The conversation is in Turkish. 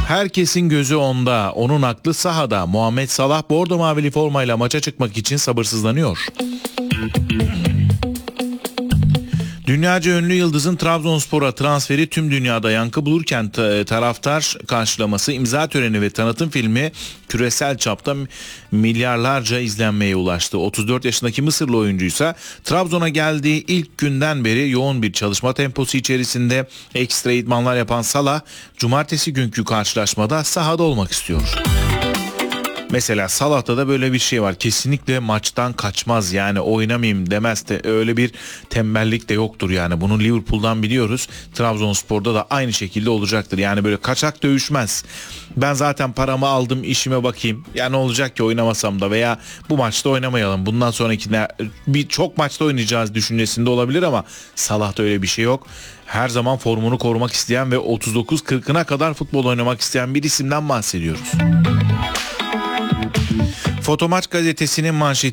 Herkesin gözü onda, onun aklı sahada. Muhammed Salah bordo mavili formayla maça çıkmak için sabırsızlanıyor. Dünyaca ünlü yıldızın Trabzonspor'a transferi tüm dünyada yankı bulurken taraftar karşılaması, imza töreni ve tanıtım filmi küresel çapta milyarlarca izlenmeye ulaştı. 34 yaşındaki Mısırlı oyuncuysa Trabzon'a geldiği ilk günden beri yoğun bir çalışma temposu içerisinde ekstra idmanlar yapan Salah, cumartesi günkü karşılaşmada sahada olmak istiyor. Mesela Salah'ta da böyle bir şey var. Kesinlikle maçtan kaçmaz, yani oynamayayım demez de, öyle bir tembellik de yoktur yani. Bunu Liverpool'dan biliyoruz. Trabzonspor'da da aynı şekilde olacaktır. Yani böyle kaçak dövüşmez. Ben zaten paramı aldım, işime bakayım. Ya ne olacak ki oynamasam da, veya bu maçta oynamayalım, bundan sonrakine çok maçta oynayacağız düşüncesinde olabilir ama Salah'ta öyle bir şey yok. Her zaman formunu korumak isteyen ve 39-40'ına kadar futbol oynamak isteyen bir isimden bahsediyoruz. Fotomaç gazetesinin manşeti